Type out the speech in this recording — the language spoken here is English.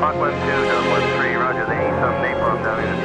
Mach 1-2, Dub 1-3, roger, they need some napalm down in the